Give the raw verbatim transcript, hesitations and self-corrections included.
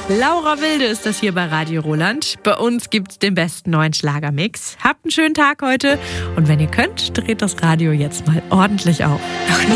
Laura Wilde ist das hier bei Radio Roland. Bei uns gibt's den besten neuen Schlagermix. Habt einen schönen Tag heute und wenn ihr könnt, dreht das Radio jetzt mal ordentlich auf. Noch nie